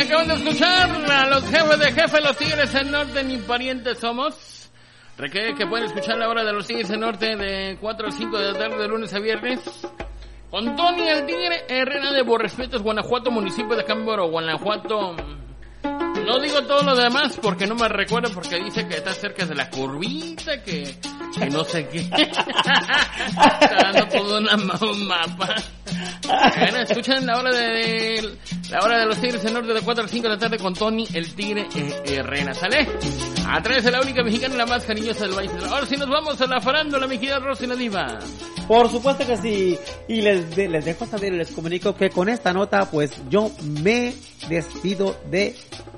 Acaban de escuchar a los jefes de jefe, los Tigres del Norte, ni parientes somos. Recuerden que pueden escuchar la hora de los Tigres del Norte de 4 a 5 de la tarde, de lunes a viernes. Con Tony el Tigre Herrera de Borrespetos, Guanajuato, municipio de Cámbaro, Guanajuato. No digo todo lo demás porque no me recuerdo, porque dice que está cerca de la curvita, que no sé qué. Está dando todo un mapa. Bueno, escuchan la hora de los Tigres del Norte de 4 a 5 de la tarde con Tony el Tigre Herrera. ¿Sale? A través de la única mexicana y la más cariñosa del país. Ahora sí nos vamos a la farándula, mi querida Rosy la Diva. Por supuesto que sí. Y les dejo saber y les comunico que con esta nota, pues yo me despido de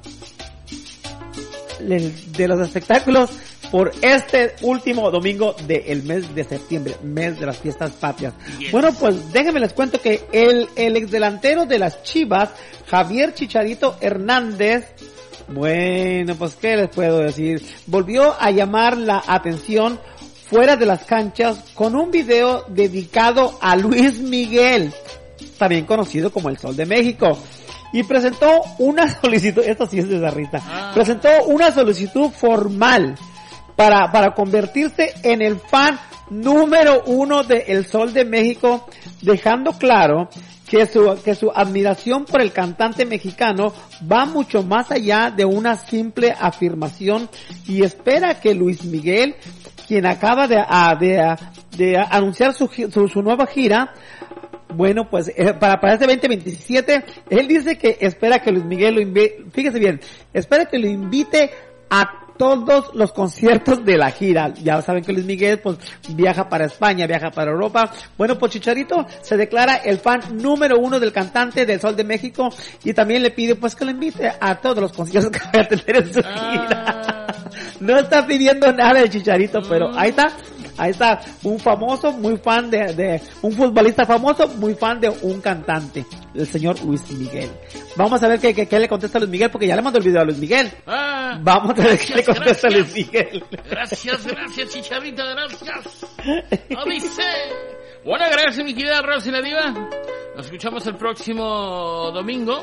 los espectáculos por este último domingo del mes de septiembre, mes de las fiestas patrias. Yes. Bueno, pues déjenme les cuento que el exdelantero de las Chivas, Javier Chicharito Hernández, bueno, pues qué les puedo decir, volvió a llamar la atención fuera de las canchas con un video dedicado a Luis Miguel, también conocido como el Sol de México. Y presentó una solicitud, esto sí es de risa, presentó una solicitud formal para convertirse en el fan número 1 de El Sol de México, dejando claro que su admiración por el cantante mexicano va mucho más allá de una simple afirmación y espera que Luis Miguel, quien acaba de anunciar su nueva gira, bueno, pues para este 2027, él dice que espera que Luis Miguel lo invite, fíjese bien, espera que lo invite a todos los conciertos de la gira. Ya saben que Luis Miguel pues viaja para España, viaja para Europa. Bueno, pues Chicharito se declara el fan número 1 del cantante del Sol de México y también le pide pues que lo invite a todos los conciertos que vaya a tener en su gira. No está pidiendo nada de Chicharito, pero ahí está, un famoso, muy fan de un futbolista famoso, muy fan de un cantante, el señor Luis Miguel. Vamos a ver qué le contesta a Luis Miguel, porque ya le mandó el video a Luis Miguel. Vamos a ver qué le contesta a Luis Miguel. Gracias, Chicharito, gracias. No dice. Bueno, gracias, mi querida Rosy la Diva. Nos escuchamos el próximo domingo,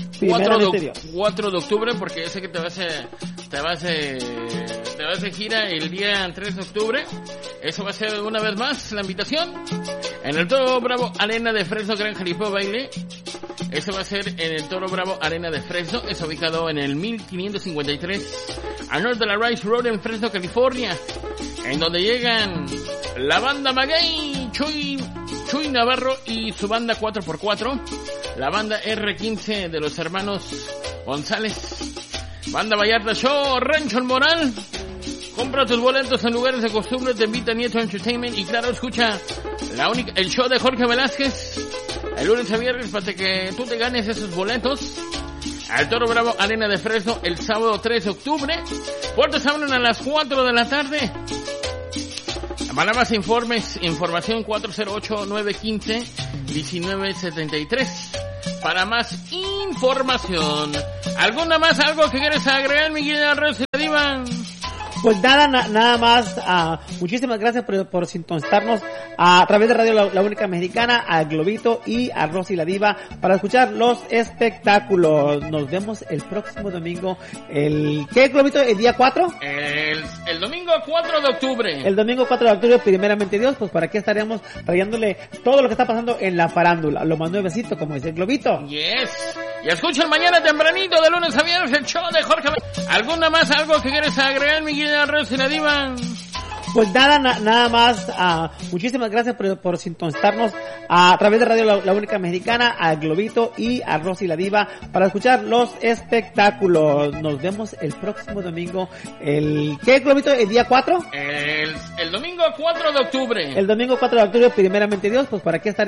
4 de octubre, porque sé que te vas de gira el día 3 de octubre. Eso va a ser una vez más la invitación en el Toro Bravo Arena de Fresno, Gran Jaripeo Baile. Eso va a ser en el Toro Bravo Arena de Fresno. Es ubicado en el 1553 al norte de la Rice Road en Fresno, California, en donde llegan la banda Maguey, Chuy Navarro y su banda 4x4, la banda R15 de los hermanos González, banda Vallarta Show, Rancho El Moral. Compra tus boletos en lugares de costumbre, te invita Nieto Entertainment y claro, escucha el show de Jorge Velázquez el lunes a viernes para que tú te ganes esos boletos al Toro Bravo Arena de Fresno el sábado 3 de octubre. Puertas abren a las 4 de la tarde. Para más información 408-915-1973. Para más información. Algo que quieres agregar, mi querida Rosy la Diva? Pues nada más, muchísimas gracias por sintonizarnos a través de Radio La Única Mexicana, a Globito y a Rosy la Diva para escuchar los espectáculos. Nos vemos el próximo domingo. ¿Qué, Globito? ¿El día 4? El domingo 4 de octubre. El domingo 4 de octubre, primeramente Dios, pues para aquí estaremos trayéndole todo lo que está pasando en la farándula. Lo más nuevecito, como dice el Globito. Yes. Y escuchen mañana tempranito, de lunes a viernes, el show de Jorge. ¿Algo que quieres agregar, mi querida Rosy la Diva? Pues nada más, muchísimas gracias por sintonizarnos a través de Radio La Única Mexicana, a Globito y a Rosy la Diva para escuchar los espectáculos. Nos vemos el próximo domingo. ¿Qué, Globito? ¿El día 4? El domingo 4 de octubre. El domingo 4 de octubre, primeramente Dios, pues para aquí estaremos